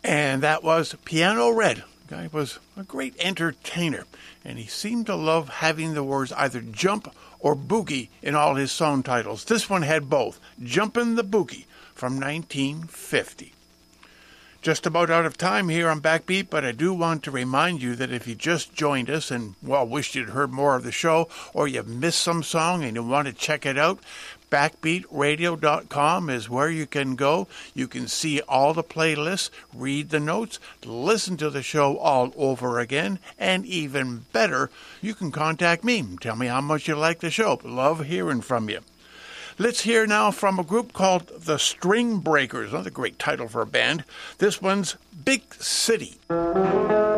And that was Piano Red. The guy was a great entertainer, and he seemed to love having the words either jump or boogie in all his song titles. This one had both, Jumpin' the Boogie from 1950. Just about out of time here on Backbeat, but I do want to remind you that if you just joined us and, well, wished you'd heard more of the show, or you've missed some song and you want to check it out, backbeatradio.com is where you can go. You can see all the playlists, read the notes, listen to the show all over again, and even better, you can contact me. Tell me how much you like the show. Love hearing from you. Let's hear now from a group called the String Breakers. Another great title for a band. This one's Big City.